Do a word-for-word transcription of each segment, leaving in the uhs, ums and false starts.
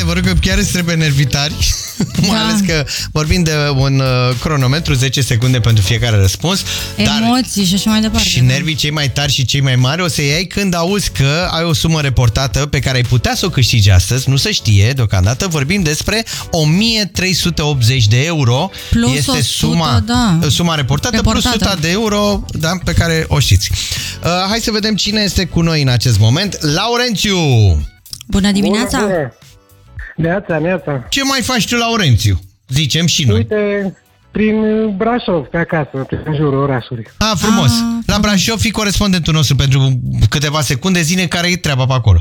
adevărul că chiar îți trebuie nervi tari, da. Mai ales că vorbim de un uh, cronometru, zece secunde pentru fiecare răspuns. Emoții dar și așa mai departe. Și nervii cei mai tari și cei mai mari o să iei când auzi că ai o sumă reportată pe care ai putea să o câștigi astăzi, nu se știe deocamdată, vorbim despre o mie trei sute optzeci de euro. Plus este o sută, suma, da. suma reportată, reportată plus o sută de euro, da, pe care o știți. Uh, hai să vedem cine este cu noi în acest moment. Laurențiu! Bună dimineața! Bună, neața, neața. Ce mai faci tu, Laurențiu? Zicem și noi. Uite, prin Brașov, pe acasă, prin jurul orașului. Ah, frumos. Ah, La Brașov, fii corespondentul nostru pentru câteva secunde, zine care e treaba pe acolo.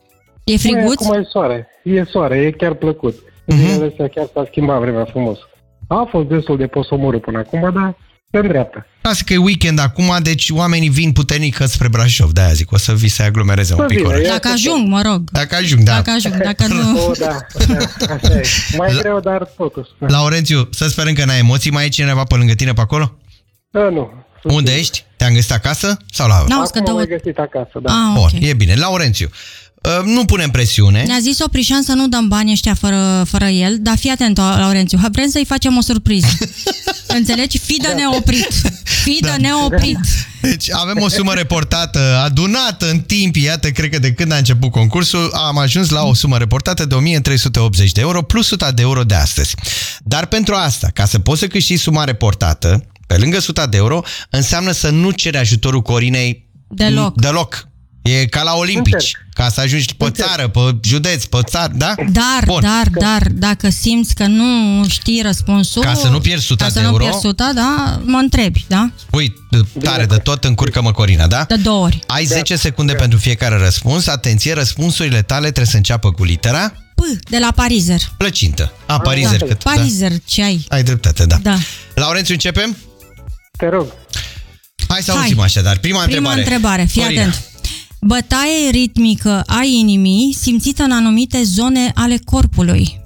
E friguț? Acum e soare. E soare, e chiar plăcut. Mhm. Zilele astea chiar s-a schimbat vremea frumos. A fost destul de posomorât până acum, dar se îndreaptă. Lasă că e weekend acum, deci oamenii vin puternic spre Brașov. De-aia zic, o să vi se aglomereze un Să pic vină, oraș. e Dacă așa. ajung, mă rog. Dacă ajung, da. Dacă ajung, dacă nu... O, da, da, așa e. Mai La- greu, dar totuși. Laurențiu, să sperăm că n-ai emoții. Mai e cineva pe lângă tine pe acolo? Da, nu. Unde ești? Te-am găsit acasă? Sau la... N-auzi că Acum dă am o... mai găsit acasă, da. Ah, Bun, ok. e bine. Laurențiu, uh, nu punem presiune. Ne-a zis Oprișan să nu dăm bani ăștia fără, fără el, dar fii atent, Laurențiu, vrem să-i facem o surpriză. Înțelegi? Fii de neoprit. Fii de neoprit. Deci avem o sumă reportată, adunată în timp, iată, cred că de când a început concursul, am ajuns la o sumă reportată de o mie trei sute optzeci de euro plus o sută de euro de astăzi. Dar pentru asta, ca să poți să câștigi suma reportată, pe lângă o sută de euro, înseamnă să nu ceri ajutorul Corinei Deloc. deloc. E ca la olimpici, Încerc. ca să ajungi pe Încerc. țară, pe județ, pe țară, da? Dar, Bun. dar, dar, dacă simți că nu știi răspunsul... Ca să nu pierzi o sută ca de să euro. nu pierzi o sută, da, mă întrebi, da? Ui, tare de tot, încurcă-mă Corina, da? De două ori. Ai zece secunde pentru fiecare răspuns. Atenție, răspunsurile tale trebuie să înceapă cu litera P, de la Parizer. plăcintă. A, Parizer. Da. Cât, Parizer, ce ai? da? Ai dreptate, da. Da. Laurențiu, începem? Te rog. Hai să Hai. auzim așadar. Prima, Prima întrebare. întrebare, fii Corina. atent. Bătaie ritmică a inimii simțită în anumite zone ale corpului.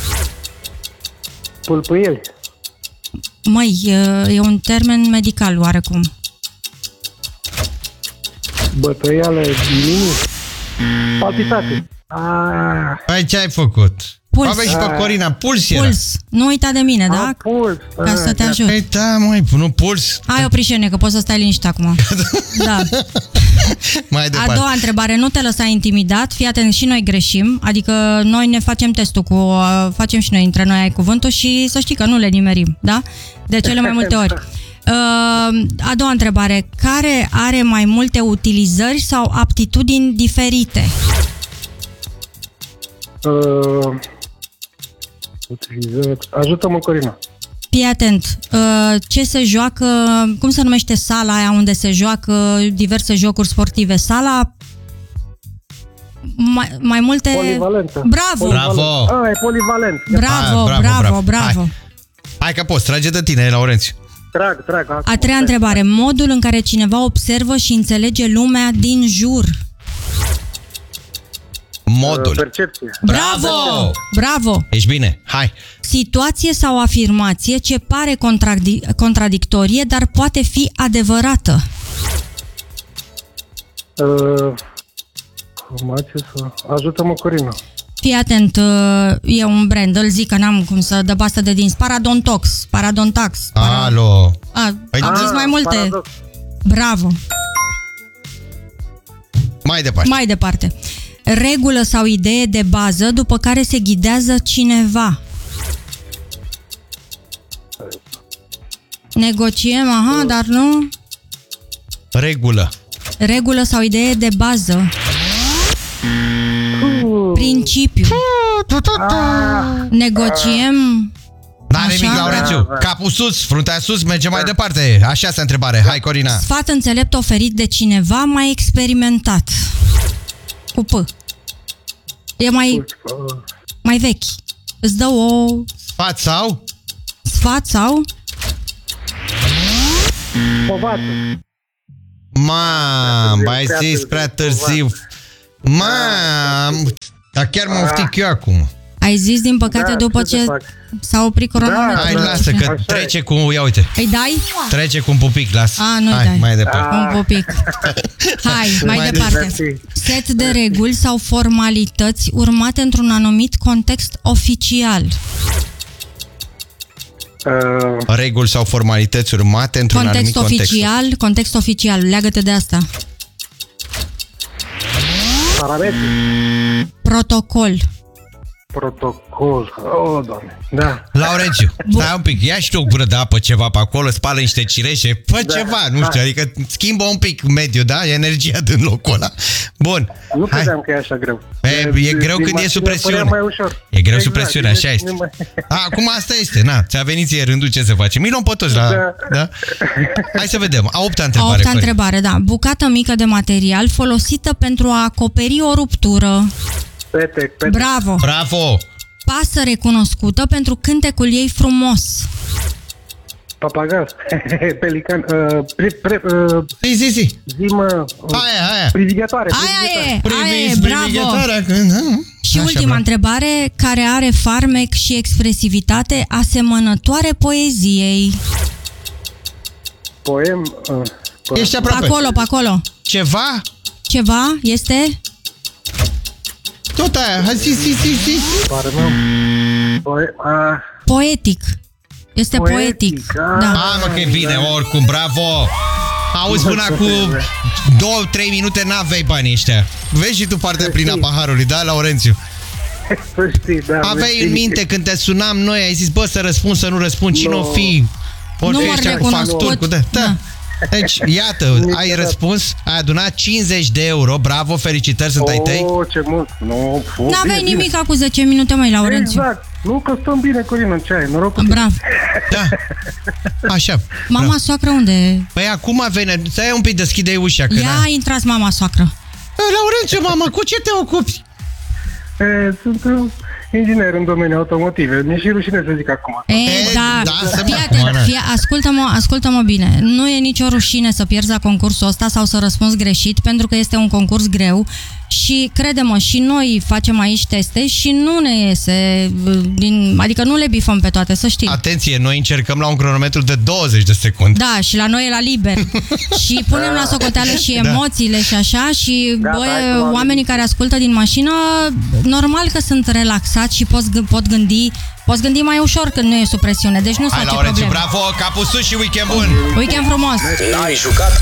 Pulpâieli. Măi, e un termen medical oarecum. Bătăială inimii. Palpitații. Ah, Hai, ce ai făcut? Puls. Avea și pe Corina. Puls era. Puls. Nu uita de mine, da? ah, puls. Ca să te ajut. Păi da, măi, nu puls. Hai, oprișene, că poți să stai liniștit acum. Da. Mai A departe. doua întrebare, nu te lăsa intimidat, fii atent, și noi greșim, adică noi ne facem testul cu, uh, facem și noi între noi ai cuvântul și să știi că nu le nimerim, da? De cele mai multe ori. Uh, a doua întrebare, care are mai multe utilizări sau aptitudini diferite? Uh, utilizări. Ajută-mă, Corina. Fii atent, uh, ce se joacă, cum se numește sala aia unde se joacă diverse jocuri sportive? Sala mai, mai multe... Polivalentă. Bravo! Bravo! Ah, e polivalent. Bravo, Ah, bravo, bravo, bravo. bravo! Hai. Hai că poți, trage de tine, Laurențiu. Trag, trag. acum. A treia întrebare, modul în care cineva observă și înțelege lumea din jur. Modul. Percepție. Bravo! Bravo! Ești bine, hai. Situație sau afirmație ce pare contradi- contradictorie, dar poate fi adevărată. Uh, formație sau... Ajută-mă, Corina. Fii atent, uh, e un brand, îl zic că n-am cum să dă bastă de dinți. Paradontox, Paradontax. Para... Alo. A, Păi am da. zis mai multe. Paradox. Bravo! Mai departe. Mai departe. Regulă sau idee de bază după care se ghidează cineva. Negociem, aha, dar nu. Regulă. Regulă sau idee de bază. Principiu. Negociem. N-are Așa? nimic, Laurențiu. Capul sus, fruntea sus, merge mai departe. Așa se întrebare. Hai, Corina. Sfat înțelept oferit de cineva mai experimentat. Cu P. E mai, mai vechi. Îți dă o Sfat sau? sfat sau... Povață. Mam, ai zis prea târziu. Mam, dar chiar mă oftic eu acum. Ai zis, din păcate, Da, după ce ce să fac? s-a oprit cronometrul. Hai, da, lasă, că așa e. trece cu... Ia uite, Îi dai? trece cu un pupic, lasă. A, nu-i Hai, dai. mai departe. Un pupic. Hai, mai, Mai departe. departe. Set de reguli sau formalități urmate într-un anumit context oficial. Uh, Reguli sau formalități urmate într-un Context anumit context. oficial, context oficial. Leagă-te de asta. parametri. Protocol. Protocol. Oh, Doamne. Da. Laurențiu, stai un pic, ia și tu o gură de apă ceva pe acolo, spală niște cireșe, fă Da. ceva, nu știu, adică schimbă un pic mediul, da? Energia din locul ăla. Bun, Nu hai. credeam că e așa greu. E, e greu din când e sub mașină presiune. părea mai ușor. E greu sub Exact, presiune, deci așa este. nu mai- A, acum asta este, na, ți-a venit ție rândul, ce să facem? Mi luăm pe toți la... Da. Da? Hai să vedem, a opta A întrebare. opta Cori. întrebare, da. Bucată mică de material folosită pentru a acoperi o ruptură. Petec, petec. Bravo! Bravo! Pasăre cunoscută pentru cântecul ei frumos. Papagal. Pelican. Uh, pre, pre, uh, Zi, zi, zi. zimă. Uh, Aia, aia. Privigatoare. Aia e, aia e, Priviți bravo! privighetoarea când... ha? Și Așa, ultima bravo. întrebare, care are farmec și expresivitate asemănătoare poeziei. Poem. Uh, po- Ești Pe aproape. acolo, pe acolo. Ceva? Ceva este? Tot aia, hai, zi, zi, zi, zi. Pare, nu. Poe, uh, Poetic. Este poetic. Poetic, ah. Da. A, mă, că e bine, oricum, bravo! Auzi, până cu două trei minute n-aveai banii ăștia. Vezi și tu partea plină a paharului, da, Laurențiu? să știi, da. Aveai știi. în minte când te sunam noi, ai zis, bă, să răspund, să nu răspund, cine o Nu. fi? Ori fi Număr ăștia cu recunoscut. facturi, cu de... Da. Deci, iată, ai Niciodată. răspuns, ai adunat cincizeci de euro, bravo, felicitări, sunt ai tăi. Oh, ce mult. Nu, fu, bine, N-aveai bine. nimic cu zece minute, măi, Laurențiu. Exact. Nu, că stăm bine, Corina, ce ai? Noroc cu tine. Bravo. Da. Așa. Mama bravo. soacră unde e? Păi acum vine, stai un pic, deschide ușa, că Ia na. intrați mama soacră. Laurențiu, mama, cu ce te ocupi? E, sunt uh, inginer în domeniul automotive. Mi-e și rușine să zic acum. E, E, da, da, să fii mă atent, moară. fii, ascultă-mă, ascultă-mă bine. Nu e nicio rușine să pierzi la concursul ăsta sau să răspunzi greșit, pentru că este un concurs greu și, crede-mă, și noi facem aici teste și nu ne iese, din, adică nu le bifăm pe toate, să știi. Atenție, noi încercăm la un cronometru de douăzeci de secunde. Da, și la noi e la liber. Și punem la socoteală și Da. emoțiile și așa și Gata, bă, hai să mă oamenii care ascultă din mașină, normal că sunt relaxați și pot, pot gândi poți gândi mai ușor când nu e sub presiune. Deci nu sunt Hai, ce Laurențiu, probleme. bravo, capul sus și weekend bun! Weekend frumos! N-ai jucat